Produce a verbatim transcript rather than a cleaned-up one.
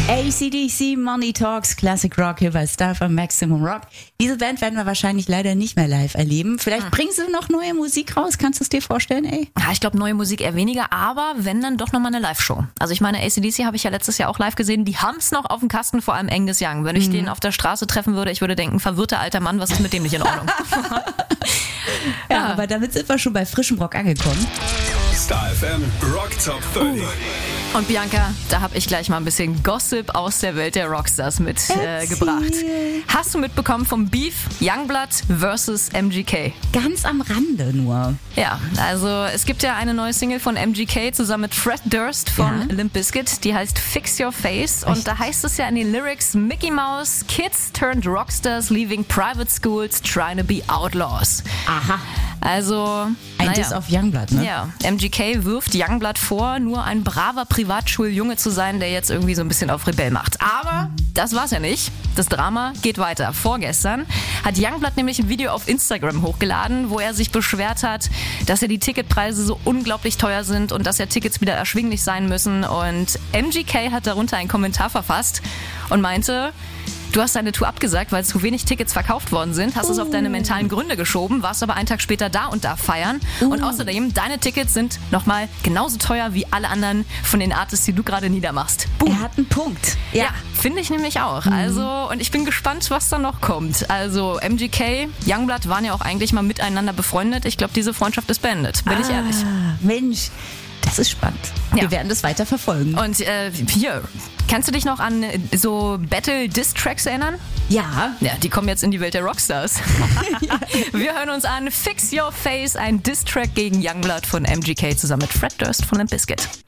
A C D C, Money Talks, Classic Rock hier bei Star von Maximum Rock. Diese Band werden wir wahrscheinlich leider nicht mehr live erleben. Vielleicht hm. bringen sie noch neue Musik raus. Kannst du es dir vorstellen, ey? Ja, ich glaube, neue Musik eher weniger, aber wenn, dann doch nochmal eine Live-Show. Also ich meine, A C D C habe ich ja letztes Jahr auch live gesehen. Die haben's noch auf dem Kasten, vor allem Angus Young. Wenn ich mhm. den auf der Straße treffen würde, ich würde denken, verwirrter alter Mann, was ist mit dem nicht in Ordnung? ja, ja, aber damit sind wir schon bei frischem Rock angekommen. Star F M Rock Top dreißig. Uh. Und Bianca, da habe ich gleich mal ein bisschen Gossip aus der Welt der Rockstars mitgebracht. Äh, Hast du mitbekommen vom Beef Youngblood versus M G K? Ganz am Rande nur. Ja, also es gibt ja eine neue Single von M G K zusammen mit Fred Durst von ja. Limp Bizkit, die heißt Fix Your Face. Und Echt? da heißt es ja in den Lyrics, Mickey Mouse, Kids turned Rockstars leaving private schools trying to be outlaws. Aha. Also, ein naja. Diss auf Youngblood, ne? Ja, M G K wirft Youngblood vor, nur ein braver Privatschuljunge zu sein, der jetzt irgendwie so ein bisschen auf Rebell macht. Aber das war's ja nicht. Das Drama geht weiter. Vorgestern hat Youngblood nämlich ein Video auf Instagram hochgeladen, wo er sich beschwert hat, dass ja die Ticketpreise so unglaublich teuer sind und dass ja Tickets wieder erschwinglich sein müssen. Und M G K hat darunter einen Kommentar verfasst und meinte: Du hast deine Tour abgesagt, weil zu wenig Tickets verkauft worden sind, hast uh. es auf deine mentalen Gründe geschoben, warst aber einen Tag später da und da feiern. Uh. Und außerdem, deine Tickets sind nochmal genauso teuer wie alle anderen von den Artists, die du gerade niedermachst. Boom. Er hat einen Punkt. Ja, ja finde ich nämlich auch. Mhm. Also, und ich bin gespannt, was da noch kommt. Also M G K, Youngblood waren ja auch eigentlich mal miteinander befreundet. Ich glaube, diese Freundschaft ist beendet, bin ah, ich ehrlich. Mensch. Das ist spannend. Ja. Wir werden das weiter verfolgen. Und äh, hier, kannst du dich noch an so Battle-Diss-Tracks erinnern? Ja. Ja, die kommen jetzt in die Welt der Rockstars. Wir hören uns an Fix Your Face, ein Diss-Track gegen Youngblood von M G K zusammen mit Fred Durst von Limp Bizkit.